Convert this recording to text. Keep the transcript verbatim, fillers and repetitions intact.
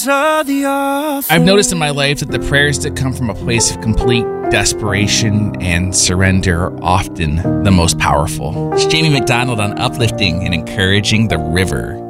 of the author. I've noticed in my life that the prayers that come from a place of complete desperation and surrender are often the most powerful. It's Jamie McDonald on Uplifting and Encouraging the River.